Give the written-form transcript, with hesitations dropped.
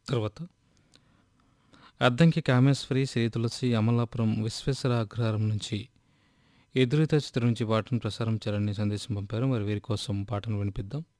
తర్వాత అద్దంకి కామేశ్వరి, శ్రీ తులసి, అమలాపురం విశ్వేశ్వర అగ్రహారం నుంచి ఎదురీత చిత్రం నుంచి పాటను ప్రసారం చేయాలని సందేశం పంపారు. మరి వీరి కోసం పాటను వినిపిద్దాం.